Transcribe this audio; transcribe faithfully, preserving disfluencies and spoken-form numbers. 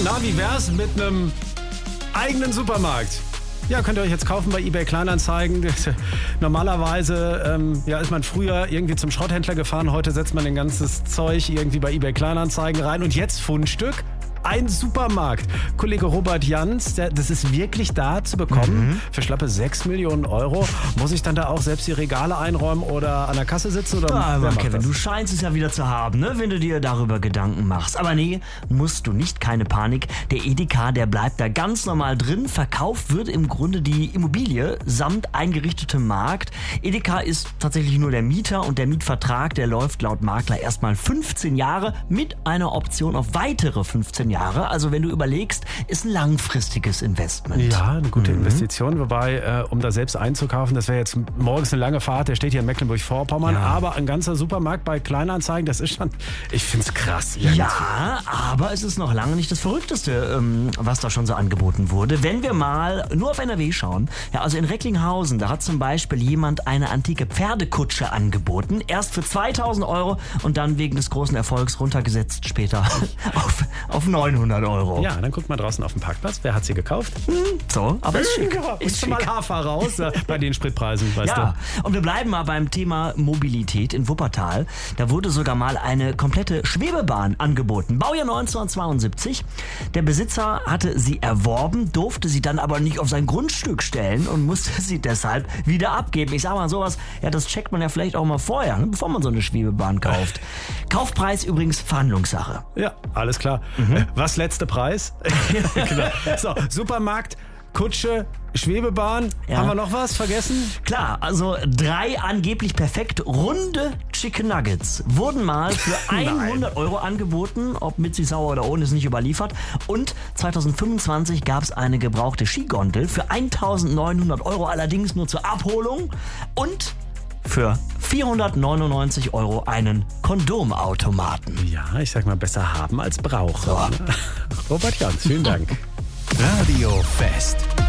Na, wie wär's mit einem eigenen Supermarkt? Ja, könnt ihr euch jetzt kaufen bei eBay Kleinanzeigen. Normalerweise ähm, ja, ist man früher irgendwie zum Schrotthändler gefahren. Heute setzt man den ganzes Zeug irgendwie bei eBay Kleinanzeigen rein. Und jetzt Fundstück. Ein Supermarkt. Kollege Robert Jans, der, das ist wirklich da zu bekommen. Mhm. Für schlappe sechs Millionen Euro. Muss ich dann da auch selbst die Regale einräumen oder an der Kasse sitzen? Oder ja, aber Kevin, das? Du scheinst es ja wieder zu haben, ne? Wenn du dir darüber Gedanken machst. Aber nee, musst du nicht, keine Panik. Der Edeka, der bleibt da ganz normal drin. Verkauft wird im Grunde die Immobilie samt eingerichtetem Markt. Edeka ist tatsächlich nur der Mieter und der Mietvertrag, der läuft laut Makler erstmal fünfzehn Jahre mit einer Option auf weitere fünfzehn Jahre. Also wenn du überlegst, ist ein langfristiges Investment. Ja, eine gute mhm. Investition. Wobei, äh, um da selbst einzukaufen, das wäre jetzt morgens eine lange Fahrt. Der steht hier in Mecklenburg-Vorpommern. Ja. Aber ein ganzer Supermarkt bei Kleinanzeigen, das ist schon, ich finde es krass. Irgendwie. Ja, aber es ist noch lange nicht das Verrückteste, ähm, was da schon so angeboten wurde. Wenn wir mal nur auf N R W schauen. Ja, also in Recklinghausen, da hat zum Beispiel jemand eine antike Pferdekutsche angeboten. Erst für zweitausend Euro und dann wegen des großen Erfolgs runtergesetzt später auf, auf neunhundert Euro. Ja, dann guckt mal draußen auf dem Parkplatz. Wer hat sie gekauft? Hm, so, aber ist schick. Ja, ist schon mal Hafer raus äh, bei den Spritpreisen, weißt ja, du. Und wir bleiben mal beim Thema Mobilität in Wuppertal. Da wurde sogar mal eine komplette Schwebebahn angeboten. Baujahr neunzehnhundertzweiundsiebzig. Der Besitzer hatte sie erworben, durfte sie dann aber nicht auf sein Grundstück stellen und musste sie deshalb wieder abgeben. Ich sag mal sowas, ja, das checkt man ja vielleicht auch mal vorher, ne, bevor man so eine Schwebebahn kauft. Kaufpreis übrigens Verhandlungssache. Ja, alles klar. Mhm. Was letzte Preis? Genau. So, Supermarkt, Kutsche, Schwebebahn. Ja. Haben wir noch was vergessen? Klar, also drei angeblich perfekt runde Chicken Nuggets wurden mal für hundert Euro angeboten. Ob mit sich sauer oder ohne, ist nicht überliefert. Und zweitausendfünfundzwanzig gab es eine gebrauchte Skigondel für eintausendneunhundert Euro, allerdings nur zur Abholung. Und für vierhundertneunundneunzig Euro einen Kondomautomaten. Ja, ich sag mal, besser haben als brauchen. So. Robert Jans, vielen Dank. Radio Fest.